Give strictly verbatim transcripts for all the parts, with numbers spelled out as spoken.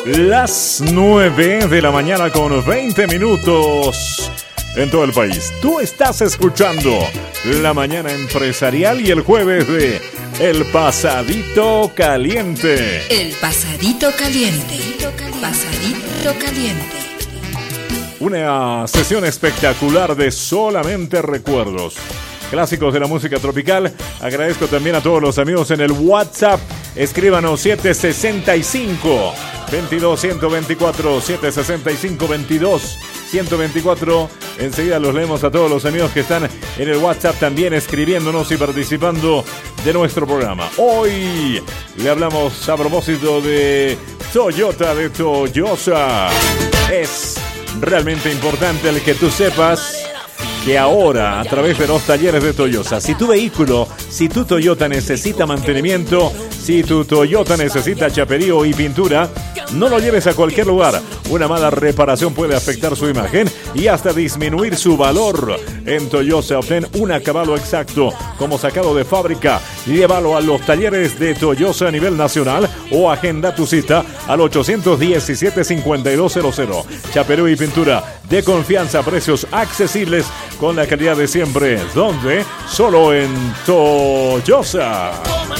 Las nueve de la mañana con veinte minutos en todo el país. Tú estás escuchando La Mañana Empresarial y el jueves de El Pasadito Caliente. El Pasadito Caliente. Pasadito Caliente. Una sesión espectacular de solamente recuerdos. Clásicos de la música tropical. Agradezco también a todos los amigos en el WhatsApp. Escríbanos siete seis cinco, veintidós, ciento veinticuatro, siete seis cinco, veintidós, ciento veinticuatro. Enseguida los leemos a todos los amigos que están en el WhatsApp también escribiéndonos y participando de nuestro programa. Hoy le hablamos a propósito de Toyota de Toyosa. Es realmente importante el que tú sepas que ahora, a través de los talleres de Toyota, si tu vehículo, si tu Toyota necesita mantenimiento, si tu Toyota necesita chaperío y pintura, no lo lleves a cualquier lugar. Una mala reparación puede afectar su imagen y hasta disminuir su valor. En Toyota obtén un acabado exacto como sacado de fábrica. Llévalo a los talleres de Toyota a nivel nacional o agenda tu cita al ochocientos diecisiete, cincuenta y dos cero cero. Chaperío y pintura de confianza, precios accesibles con la calidad de siempre. ¿Dónde? Solo en Toyota.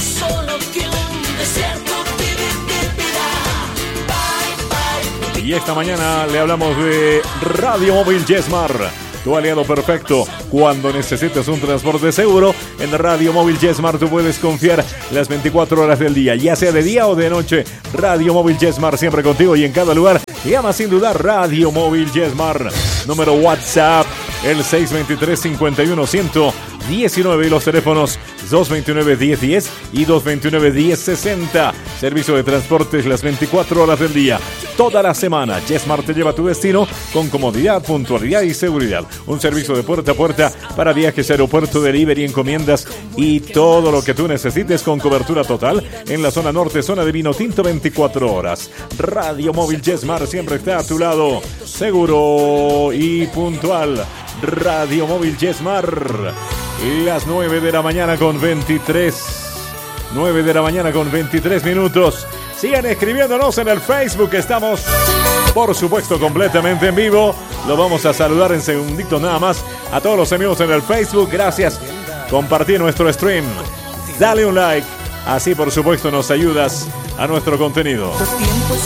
Y esta mañana le hablamos de Radio Móvil Yesmar, tu aliado perfecto cuando necesites un transporte seguro. En Radio Móvil Yesmar tú puedes confiar las veinticuatro horas del día, ya sea de día o de noche. Radio Móvil Yesmar siempre contigo y en cada lugar. Llama sin dudar Radio Móvil Yesmar. Número WhatsApp el seis dos tres, cinco uno, uno uno nueve y los teléfonos dos dos nueve, diez diez y dos dos nueve, diez sesenta. Servicio de transportes las veinticuatro horas del día, toda la semana. Yesmar te lleva a tu destino con comodidad, puntualidad y seguridad. Un servicio de puerta a puerta para viajes, aeropuerto, delivery, encomiendas y todo lo que tú necesites con cobertura total en la zona norte, zona de vino tinto veinticuatro horas. Radio Móvil Yesmar siempre está a tu lado, seguro y puntual. Radio Móvil Yesmar. Las nueve de la mañana con veintitrés. nueve de la mañana con veintitrés minutos. Sigan escribiéndonos en el Facebook. Estamos, por supuesto, completamente en vivo. Lo vamos a saludar en segunditos nada más a todos los amigos en el Facebook. Gracias. Compartir nuestro stream. Dale un like. Así, por supuesto, nos ayudas a nuestro contenido. Los tiempos